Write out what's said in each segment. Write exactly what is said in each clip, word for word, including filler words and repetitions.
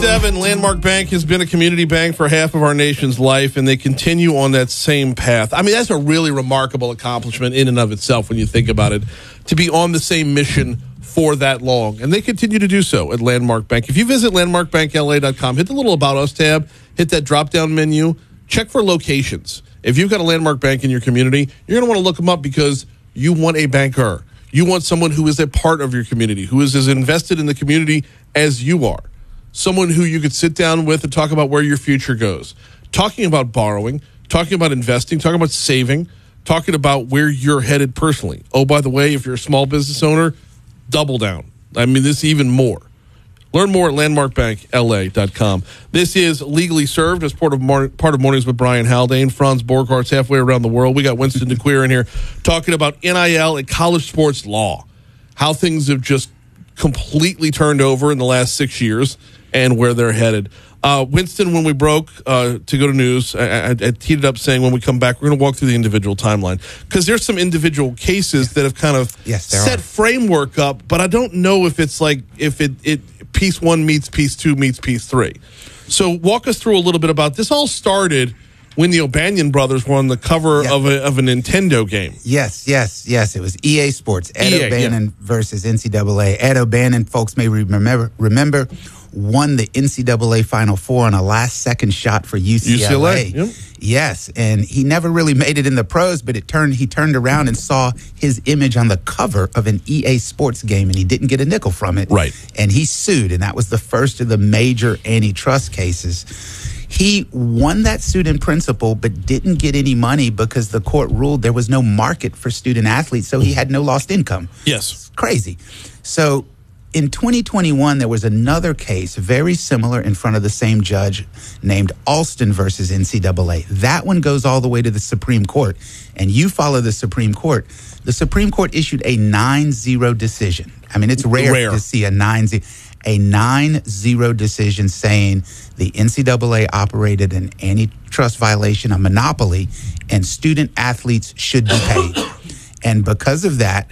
Devin, Landmark Bank has been a community bank for half of our nation's life, and they continue on that same path. I mean, that's a really remarkable accomplishment in and of itself when you think about it, to be on the same mission for that long. And they continue to do so at Landmark Bank. If you visit landmark bank L A dot com, hit the little About Us tab, hit that drop-down menu, check for locations. If you've got a Landmark Bank in your community, you're going to want to look them up because you want a banker. You want someone who is a part of your community, who is as invested in the community as you are. Someone who you could sit down with and talk about where your future goes. Talking about borrowing, talking about investing, talking about saving, talking about where you're headed personally. Oh, by the way, if you're a small business owner, double down. I mean, this is even more. Learn more at landmark bank L A dot com. This is Legally Served as part of, Mar- part of Mornings with Brian Haldane. Franz Borghart's halfway around the world. We got Winston DeQueer in here talking about N I L and college sports law, how things have just completely turned over in the last six years and where they're headed. Uh, Winston, when we broke uh, to go to news, I, I, I teed it up saying when we come back, we're going to walk through the individual timeline because there's some individual cases that have kind of yes, set are. framework up, but I don't know if it's like if it, it piece one meets piece two meets piece three. So walk us through a little bit about this. All started when the O'Banion brothers were on the cover yeah. of a of a Nintendo game. Yes, yes, yes. It was E A Sports. Ed E A, O'Bannon yeah. versus N C double A. Ed O'Bannon, folks may remember remember. won the N C double A Final Four on a last-second shot for U C L A. U C L A, yep. Yes, and he never really made it in the pros, but it turned. he turned around and saw his image on the cover of an E A Sports game, and he didn't get a nickel from it. Right. And he sued, and that was the first of the major antitrust cases. He won that suit in principle, but didn't get any money because the court ruled there was no market for student athletes, so he had no lost income. Yes. It's crazy. So in twenty twenty-one, there was another case very similar in front of the same judge named Alston versus N C double A. That one goes all the way to the Supreme Court, and you follow the Supreme Court. The Supreme Court issued a nine zero decision. I mean, it's rare, rare. to see a nine zero. A nine zero decision saying the N C double A operated an antitrust violation, a monopoly, and student athletes should be paid. And because of that,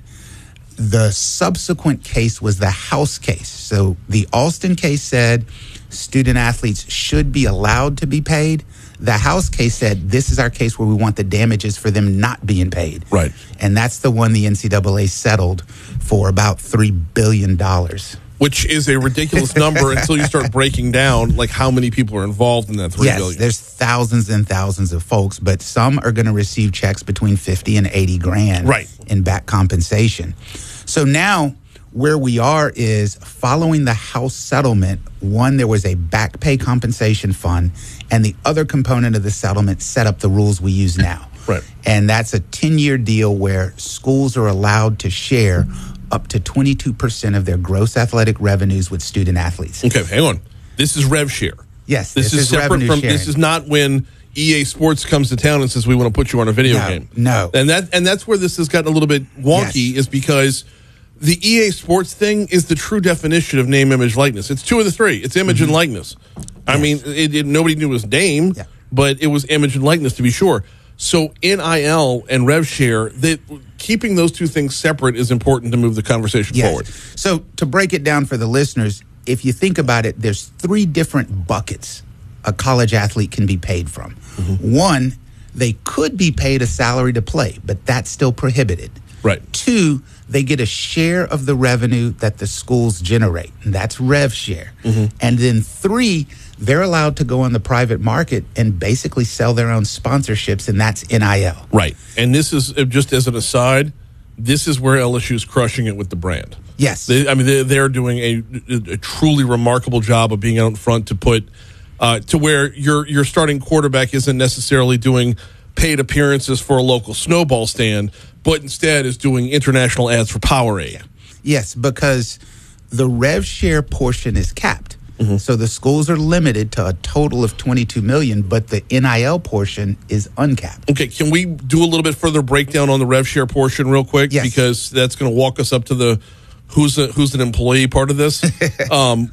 the subsequent case was the House case. So the Alston case said student athletes should be allowed to be paid. The House case said this is our case where we want the damages for them not being paid. Right. And that's the one the N C double A settled for about three billion dollars. Which is a ridiculous number until you start breaking down like how many people are involved in that three yes, billion. There's thousands and thousands of folks, but some are going to receive checks between fifty and eighty grand right. in back compensation. So now where we are is following the House settlement. One, there was a back pay compensation fund, and the other component of the settlement set up the rules we use now. Right. And that's a ten-year deal where schools are allowed to share up to twenty-two percent of their gross athletic revenues with student athletes. Okay, hang on. This is rev share. Yes, this, this is, is separate revenue from. sharing. This is not when E A Sports comes to town and says we want to put you on a video no, game. No, and that and that's where this has gotten a little bit wonky. Yes. Is because the E A Sports thing is the true definition of name, image, likeness. It's two of the three. It's image mm-hmm. and likeness. I yes. mean, it, it, nobody knew his name, yeah. but it was image and likeness to be sure. So N I L and rev share, that keeping those two things separate is important to move the conversation yes. forward. So to break it down for the listeners, if you think about it, there's three different buckets a college athlete can be paid from. Mm-hmm. One, they could be paid a salary to play, but that's still prohibited. Right. Two, they get a share of the revenue that the schools generate, and that's rev share. Mm-hmm. And then three, they're allowed to go on the private market and basically sell their own sponsorships, and that's N I L. Right. And this is, just as an aside, this is where L S U is crushing it with the brand. Yes. They, I mean, they're, they're doing a, a truly remarkable job of being out in front to put, uh, to where your your starting quarterback isn't necessarily doing paid appearances for a local snowball stand, but instead is doing international ads for Powerade. Yes, because the rev share portion is capped. Mm-hmm. So the schools are limited to a total of twenty-two million dollars, but the N I L portion is uncapped. Okay, can we do a little bit further breakdown on the rev share portion real quick? Yes. Because that's going to walk us up to the who's a, who's an employee part of this. um,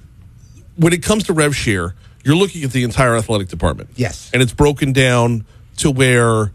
when it comes to rev share, you're looking at the entire athletic department. Yes. And it's broken down to where